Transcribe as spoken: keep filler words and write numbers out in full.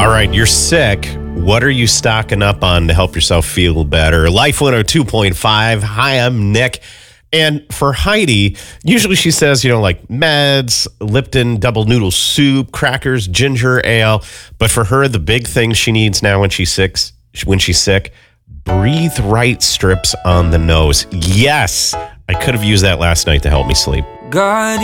All right, you're sick. What are you stocking up on to help yourself feel better? Life one oh two point five. Hi, I'm Nick. And for Heidi, usually she says, you know, like meds, Lipton, double noodle soup, crackers, ginger ale. But for her, the big thing she needs now when she's sick, when she's sick, Breathe Right strips on the nose. Yes, I could have used that last night to help me sleep. God.